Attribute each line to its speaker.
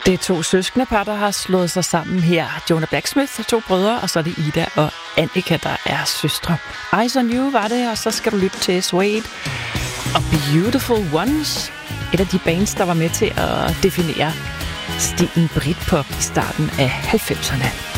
Speaker 1: Det er 2 søskendepar, der har slået sig sammen her. Jonah Blacksmith er 2 brødre, og så er det Ida og Annika, der er søstre. Eyes on You var det, og så skal du lytte til Suede og Beautiful Ones. Et af de bands, der var med til at definere stilen Britpop i starten af 90'erne.